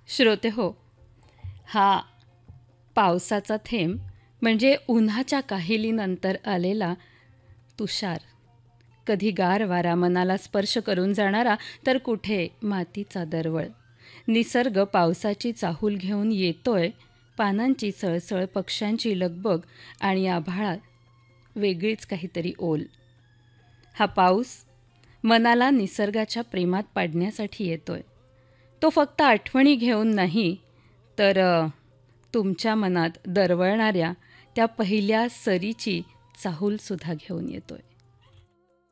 श्रोते हो, हा पावसाचा थेंब म्हणजे उन्हाच्या काहिलीनंतर आलेला तुषार. कधी गार वारा मनाला स्पर्श करून जाणारा, तर कुठे मातीचा दरवळ. निसर्ग पावसाची चाहूल घेऊन येतोय. पानांची सळसळ, पक्ष्यांची लगबग आणि आभाळात वेगळीच काहीतरी ओल. हा पाऊस मनाला निसर्गाच्या प्रेमात पाडण्यासाठी येतोय. तो फक्त आठवणी घेऊन नाही, तर तुमच्या मनात दरवळणाऱ्या त्या पहिल्या सरीची चाहूलसुद्धा घेऊन येतोय.